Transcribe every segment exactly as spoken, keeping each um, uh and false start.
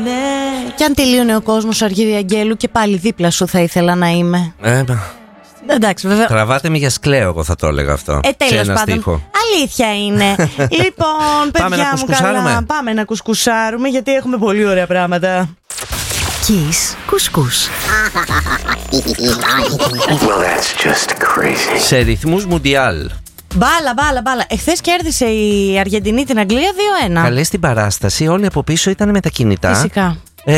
ναι. Κι αν τελείωνε ο κόσμος, Αργύρη Αγγέλου, και πάλι δίπλα σου θα ήθελα να είμαι. Ε, εντάξει, βέβαια. Τραβάτε με για σκλαίο, εγώ θα το έλεγα αυτό. Ε, τέλος πάντων. Στίχο. Αλήθεια είναι. Λοιπόν, πάμε παιδιά να μου καλά, πάμε να κουσκουσάρουμε, γιατί έχουμε πολύ ωραία πράγματα. Kiss κουσκούς. Well, that's just crazy. Σε ρυθμούς Μουντιάλ. Μπάλα, μπάλα, μπάλα. Εχθές κέρδισε η Αργεντινή την Αγγλία δύο ένα. Καλές στην παράσταση, όλοι από πίσω ήταν με τα κινητά. Φυσικά.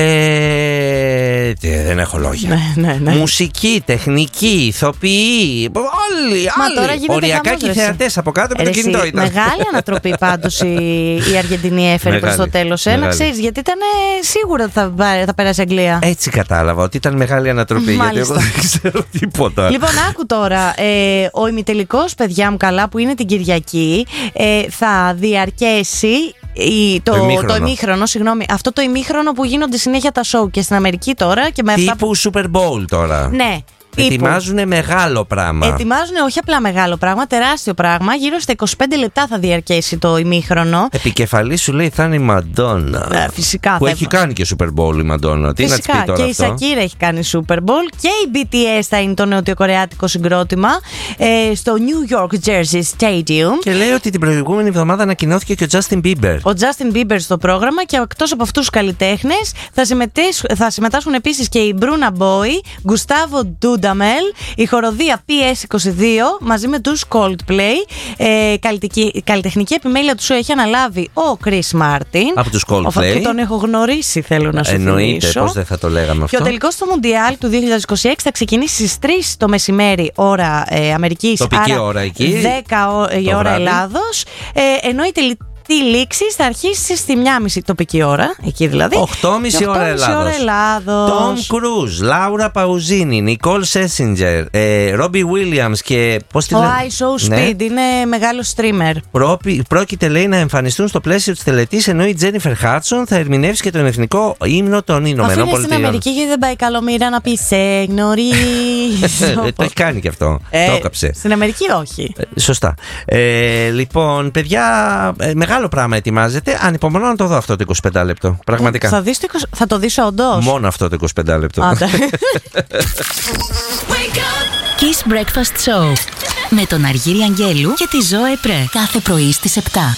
Ε, δεν έχω λόγια. Ναι, ναι, ναι. Μουσική, τεχνική, ηθοποιοί. Όλοι, άλλοι. Οριακά και οι θεατές από κάτω με το κινητό ήταν. Μεγάλη ανατροπή πάντως η, η Αργεντινή έφερε προς το τέλος. Ένα, ξέρεις, γιατί ήταν σίγουρο ότι θα, θα περάσει η Αγγλία. Έτσι κατάλαβα ότι ήταν μεγάλη ανατροπή. Μάλιστα. Γιατί εγώ δεν ξέρω τίποτα. Λοιπόν, άκου τώρα. Ε, ο ημιτελικός, παιδιά μου καλά, που είναι την Κυριακή, ε, θα διαρκέσει. Η, το, το, ημίχρονο. το ημίχρονο, συγγνώμη. Αυτό το ημίχρονο που γίνονται συνέχεια τα show και στην Αμερική τώρα. Και με τύπου αυτά που... Super Bowl τώρα. Ναι. Ετοιμάζουν μεγάλο πράγμα. Ετοιμάζουν όχι απλά μεγάλο πράγμα, τεράστιο πράγμα. Γύρω στα είκοσι πέντε λεπτά θα διαρκέσει το ημίχρονο. Επικεφαλής σου λέει θα είναι η Μαντόνα. Ε, φυσικά. Που θα... έχει κάνει και Super Bowl η Μαντόνα. Τι φυσικά, να της πει τώρα και αυτό. η Σακύρα έχει κάνει Super Bowl. Και η μπι τι ες θα είναι το νοτιοκορεάτικο συγκρότημα ε, στο New York Jersey Stadium. Και λέει ότι την προηγούμενη εβδομάδα ανακοινώθηκε και ο Justin Bieber. Ο Justin Bieber στο πρόγραμμα, και εκτός από αυτούς τους καλλιτέχνες θα, θα συμμετάσχουν επίσης και η Bruna Boy, Gustavo Dudamel, η χοροδία πι ες είκοσι δύο μαζί με τους Coldplay. Ε, καλλιτεχνική επιμέλεια του σου έχει αναλάβει ο Chris Martin. Από τους Coldplay. Που τον έχω γνωρίσει, θέλω να σου εννοείται, θυμίσω. πώς δεν θα το λέγαμε αυτό. Και ο τελικός στο Μουντιάλ του δύο χιλιάδες είκοσι έξι θα ξεκινήσει στις τρεις το μεσημέρι ώρα ε, Αμερικής. Τοπική άρα ώρα εκεί. δέκα η ώρα Ελλάδος. Ε, ενώ η τελική τη λήξη θα αρχίσει στη μία και μισή τοπική ώρα, εκεί δηλαδή. οκτώ και μισή ώρα Ελλάδος. Tom Cruise, Laura Pausini, Nicole Scherzinger, ε, Robbie Williams και πώς τη ο λένε. I So Speed, ναι. είναι μεγάλος streamer. Πρόπι, πρόκειται, λέει, να εμφανιστούν στο πλαίσιο της τελετής, ενώ η Jennifer Hudson θα ερμηνεύσει και τον εθνικό ύμνο των Ηνωμένων Πολιτειών. Στην Αμερική, γιατί δεν πάει καλό μοίρα να πει σε γνωρίζω. Το έχει κάνει και αυτό. Ε, το έκαψε. Στην Αμερική όχι. Ε, σωστά. Ε, λοιπόν, παιδιά, ε, μεγάλο πράγμα ετοιμάζεται. Ανυπομονώ να το δω αυτό το είκοσι πέντε λεπτό. Πραγματικά. Θα, δεις το είκοσι... θα το δεις όντως. Μόνο αυτό το είκοσι πέντε λεπτό. Kiss Breakfast Show με τον Αργύρη Αγγέλου και τη Ζωέ Πρέ. Κάθε πρωί στις επτά.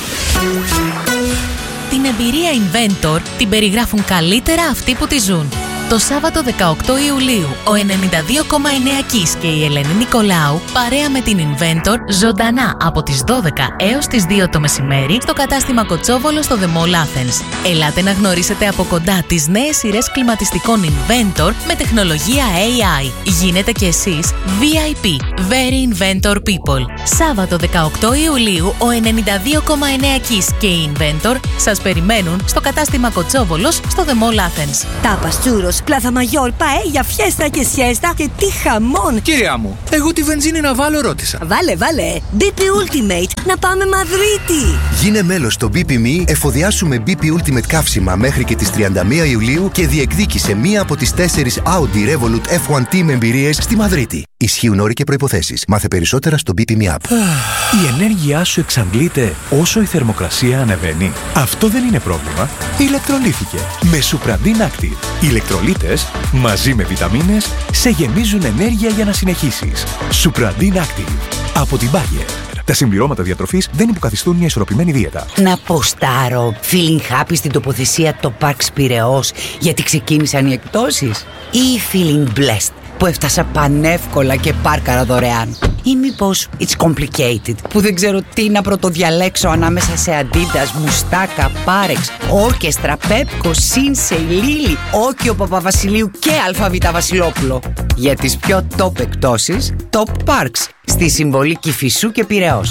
Την εμπειρία Inventor την περιγράφουν καλύτερα αυτοί που τη ζουν. Το Σάββατο δεκαοκτώ Ιουλίου, ο ενενήντα δύο κόμμα εννέα Kiss και η Ελένη Νικολάου, παρέα με την Inventor, ζωντανά από τις δώδεκα έως τις δύο το μεσημέρι, στο κατάστημα Κοτσόβολο στο The Mall Athens. Ελάτε να γνωρίσετε από κοντά τις νέες σειρές κλιματιστικών Inventor με τεχνολογία έι άι. Γίνετε κι εσείς βι άι πι, Very Inventor People. Σάββατο δεκαοκτώ Ιουλίου, ο ενενήντα δύο κόμμα εννέα Kiss και η Inventor σας περιμένουν στο κατάστημα Κοτσόβολος στο The Mall Athens. Τάπας, τσούρος, πλάθα μαγιόρ, παέλια, φιέστα και σιέστα και τι χαμόν! Κυρία μου, εγώ τη βενζίνη να βάλω ρώτησα. Βάλε, βάλε! μπι πι Ultimate, να πάμε Μαδρίτη! Γίνε μέλος στο μπι πι Me, εφοδιάσουμε μπι πι Ultimate καύσιμα μέχρι και τις τριάντα μία Ιουλίου και διεκδίκησε μία από τις τέσσερις Audi Revolut εφ ουάν Team εμπειρίες στη Μαδρίτη. Ισχύουν όροι και προϋποθέσεις. Μάθε περισσότερα στο μπι πι Me App. Η ενέργειά σου εξαντλείται όσο η θερμοκρασία ανεβαίνει. Αυτό δεν είναι πρόβλημα. Ηλεκτρολύθηκε με Supradin Active. Οι ηλεκτρολίτες μαζί με βιταμίνες σε γεμίζουν ενέργεια για να συνεχίσεις. Supradin Active από την Bayer. Τα συμπληρώματα διατροφής δεν υποκαθιστούν μια ισορροπημένη δίαιτα. Να ποστάρω feeling happy στην τοποθεσία το Parks Πειραιώς γιατί ξεκίνησαν οι εκπτώσεις, ή feeling blessed που έφτασα πανεύκολα και πάρκαρα δωρεάν, ή μήπως it's complicated που δεν ξέρω τι να πρωτοδιαλέξω ανάμεσα σε Adidas, Μουστάκα, Πάρεξ, Όρκεστρα, Πέπκο, Σίνσεϊ, Λίλι, Όκιο Παπαβασιλείου και Αλφαβήτα Βασιλόπουλο. Για τις πιο top εκπτώσεις, Top Parks στη Συμβολή Κηφισού και Πειραιώς.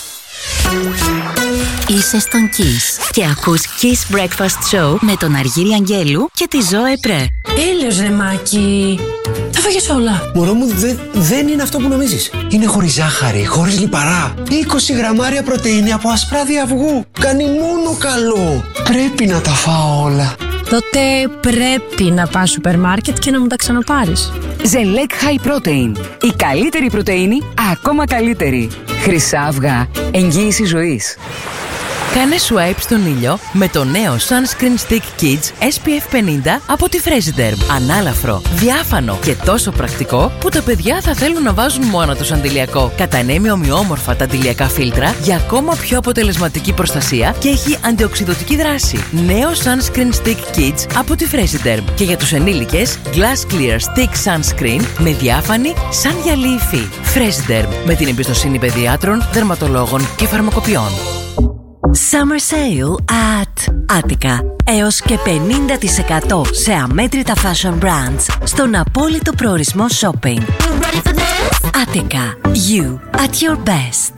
Είσαι στον Kiss και ακούς Kiss Breakfast Show με τον Αργύρη Αγγέλου και τη Ζωέ Πρέ. Τέλειος ρε Μάκη. Τα φάγες όλα. Μωρό μου, δε, δεν είναι αυτό που νομίζεις. Είναι χωρίς ζάχαρη, χωρίς λιπαρά. είκοσι γραμμάρια πρωτεΐνη από ασπράδι αυγού. Κάνει μόνο καλό. Πρέπει να τα φάω όλα. Τότε πρέπει να πας σούπερ μάρκετ και να μου τα ξαναπάρεις. Ζελέκ High Protein. Η καλύτερη πρωτεΐνη, ακόμα καλύτερη. Χρυσά αυγά. Εγγύηση ζωής. Κάνε swipe στον ήλιο με το νέο Sunscreen Stick Kids ες πι εφ πενήντα από τη Fresiderm. Ανάλαφρο, διάφανο και τόσο πρακτικό που τα παιδιά θα θέλουν να βάζουν μόνο τους αντιλιακό. Κατανέμει ομοιόμορφα τα αντιλιακά φίλτρα για ακόμα πιο αποτελεσματική προστασία και έχει αντιοξυδωτική δράση. Νέο Sunscreen Stick Kids από τη Fresiderm. Και για τους ενήλικες, Glass Clear Stick Sunscreen με διάφανη σαν γυαλί υφή. Fresiderm, με την εμπιστοσύνη παιδιάτρων, δερματολόγων και φαρμακοποιών. Summer Sale at Attica. Έως και πενήντα τοις εκατό σε αμέτρητα fashion brands στον απόλυτο προορισμό shopping. Attica. You at your best.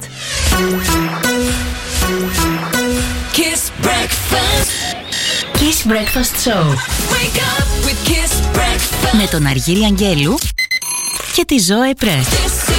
Kiss Breakfast. Kiss Breakfast Show. Wake up with Kiss Breakfast. Με τον Αργύρη Αγγέλου και τη Ζωέ Πρέ.